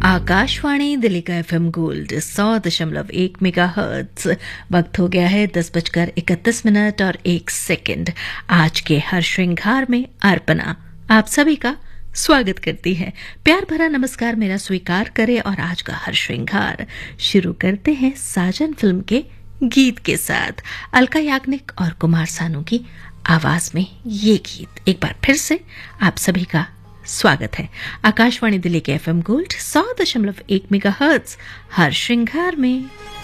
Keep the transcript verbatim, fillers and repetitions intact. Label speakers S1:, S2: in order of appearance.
S1: आकाशवाणी दिल्ली का FM gold सौ दशमलव एक मेगा हर्ट्ज। वक्त हो गया है दस बजकर इकतीस मिनट और एक सेकंड। आज के हर श्रृंगार में अर्पणा आप सभी का स्वागत करती है। प्यार भरा नमस्कार मेरा स्वीकार करे और आज का हर श्रृंगार शुरू करते हैं साजन फिल्म के गीत के साथ। अलका याग्निक और कुमार सानू की आवाज में ये गीत एक बार फिर से आप सभी का स्वागत है। आकाशवाणी दिल्ली के एफएम गोल्ड सौ दशमलव एक मेगा हर्ट्ज हर श्रृंगार में।